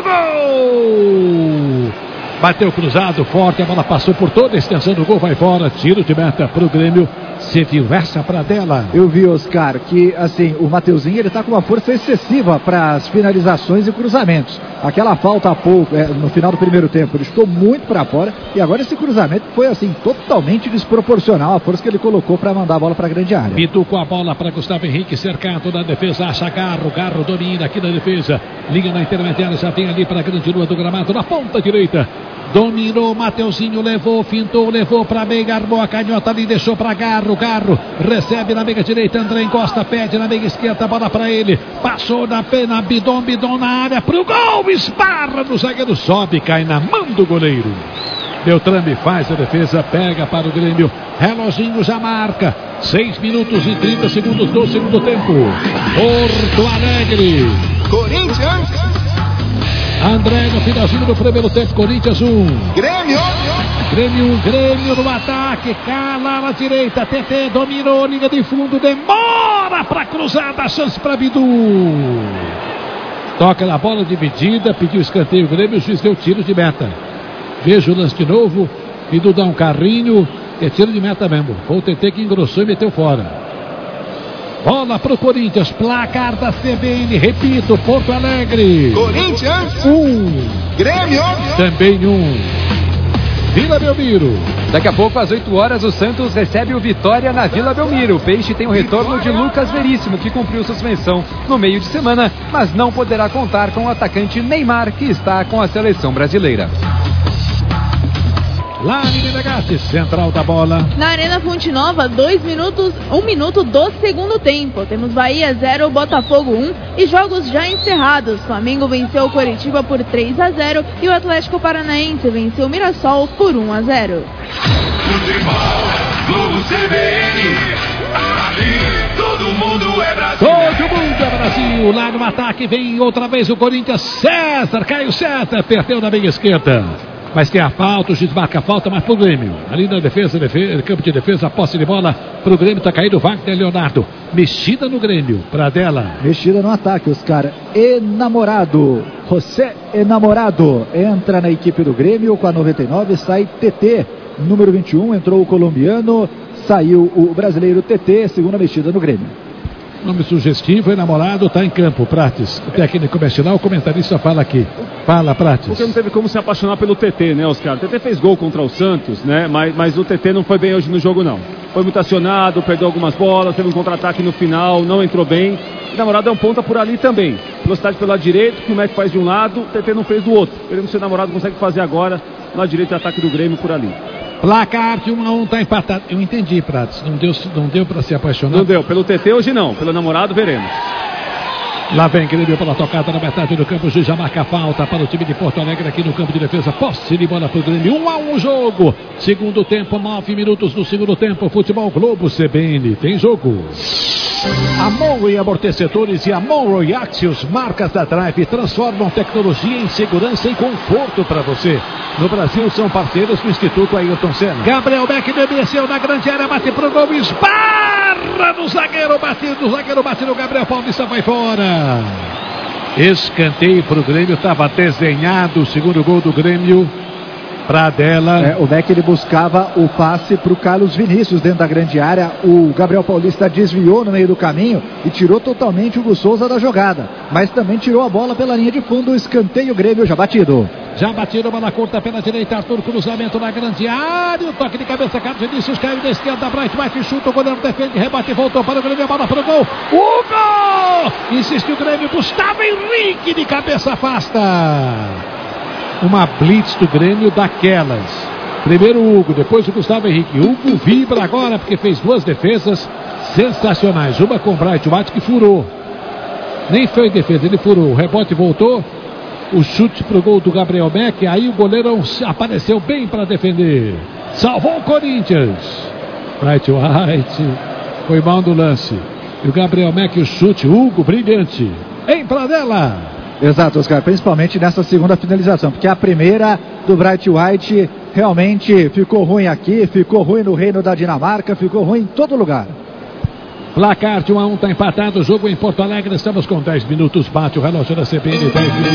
gol! Bateu cruzado, forte, a bola passou por toda a extensão do gol, vai fora, tiro de meta pro Grêmio. Você viu essa pra dela? Eu vi, Oscar, que assim, o Mateuzinho, ele tá com uma força excessiva para as finalizações e cruzamentos. Aquela falta há pouco, no final do primeiro tempo, ele estou muito para fora, e agora esse cruzamento foi assim, totalmente desproporcional à força que ele colocou para mandar a bola para a grande área. Bidu com a bola para Gustavo Henrique, cercado na defesa, acha Garro domina aqui na defesa, linha na intermediária, já vem ali para a grande lua do gramado, na ponta direita. Dominou, Mateuzinho levou, fintou, levou para meia, armou a canhota ali, deixou para Garro recebe na meia direita, André encosta, pede na meia esquerda, bola para ele, passou na pena, Bidon na área, pro gol, esbarra no zagueiro, sobe, cai na mão do goleiro. Beltrame faz a defesa, pega para o Grêmio, reloginho já marca, 6 minutos e 30 segundos do segundo tempo. Porto Alegre, Corinthians. André no finalzinho do primeiro tempo, Corinthians 1. Grêmio 1, Grêmio no ataque, cala na direita, TT dominou, linha de fundo, demora para cruzar, dá chance para Bidu. Toca na bola dividida, pediu escanteio, Grêmio, o juiz deu tiro de meta. Veja o lance de novo, Bidu dá um carrinho, é tiro de meta mesmo. Foi o TT que engrossou e meteu fora. Bola pro Corinthians, placar da CBN, repito, Porto Alegre. Corinthians 1. Grêmio Também 1. Vila Belmiro. Daqui a pouco, às 8 horas, o Santos recebe o Vitória na Vila Belmiro. O Peixe tem o retorno de Lucas Veríssimo, que cumpriu suspensão no meio de semana, mas não poderá contar com o atacante Neymar, que está com a seleção brasileira. Lá em Menegatti, central da bola. Na Arena Fonte Nova, 1 minuto do segundo tempo. Temos Bahia 0, Botafogo 1 e jogos já encerrados. Flamengo venceu o Coritiba por 3-0 e o Atlético Paranaense venceu o Mirassol por 1-0. Globo CBN, ali todo mundo é Brasil. Todo mundo é Brasil. Lá no ataque vem outra vez o Corinthians. César, Caio César, perdeu na meia esquerda. Mas tem a falta, o juiz marca a falta, mas pro Grêmio. Ali na defesa, campo de defesa, posse de bola pro Grêmio, tá caído o Wagner Leonardo. Mexida no Grêmio, pra dela. Mexida no ataque, os caras. Enamorado, José Enamorado, entra na equipe do Grêmio com a 99, sai TT, número 21, entrou o colombiano, saiu o brasileiro TT, segunda mexida no Grêmio. Nome sugestivo, Enamorado, tá em campo, Prates. O técnico nacional, o comentarista fala aqui. Fala, Prates. Porque não teve como se apaixonar pelo TT, né, Oscar? O TT fez gol contra o Santos, né? Mas o TT não foi bem hoje no jogo, não. Foi muito acionado, perdeu algumas bolas, teve um contra-ataque no final, não entrou bem. Enamorado é um ponta por ali também. Velocidade pelo lado direito, que o Mac faz de um lado, o TT não fez do outro. Veremos se o Enamorado consegue fazer agora, no lado direito, o ataque do Grêmio por ali. Placar de 1-1, tá empatado. Eu entendi, Prates. Não deu para se apaixonar. Não deu. Pelo TT hoje não. Pelo Namorado veremos. Lá vem Grêmio pela tocada na metade do campo. O juiz já marca a falta para o time de Porto Alegre aqui no campo de defesa. Posse de bola para o Grêmio. 1-1 jogo. Segundo tempo, 9 minutos do segundo tempo. Futebol Globo CBN. Tem jogo. A Monroe Amortecedores e a Monroe Axios, marcas da Drive, transformam tecnologia em segurança e conforto para você. No Brasil são parceiros do Instituto Ayrton Senna. Gabriel Beck desceu na grande área, bate pro gol, esbarra no zagueiro, bate no Gabriel Paulista, vai fora. Escanteio pro Grêmio, estava desenhado o segundo gol do Grêmio. Pra dela. O Beck, ele buscava o passe pro Carlos Vinícius dentro da grande área. O Gabriel Paulista desviou no meio do caminho e tirou totalmente o Hugo Souza da jogada. Mas também tirou a bola pela linha de fundo. O escanteio Grêmio já batido. Já batido, bola curta pela direita, Arthur, cruzamento na grande área. O toque de cabeça, Carlos Vinícius caiu da esquerda, Bright White chuta, o goleiro defende, rebate, voltou para o Grêmio, a bola para o gol. O gol! Insiste o Grêmio, Gustavo Henrique de cabeça afasta. Uma blitz do Grêmio daquelas. Primeiro o Hugo, depois o Gustavo Henrique. Hugo vibra agora porque fez duas defesas sensacionais. Uma com o Bright White que furou. Nem foi defesa, ele furou. O rebote voltou. O chute pro gol do Gabriel Beck. Aí o goleiro apareceu bem para defender. Salvou o Corinthians. Bright White foi mal no lance. E o Gabriel Beck, o chute. Hugo, brilhante. Em Pradella. Exato, Oscar, principalmente nessa segunda finalização, porque a primeira do Bright White realmente ficou ruim aqui, ficou ruim no Reino da Dinamarca, ficou ruim em todo lugar. Placar de 1-1, tá empatado o jogo em Porto Alegre, estamos com 10 minutos, bate o relógio da CBN, 10 minutos.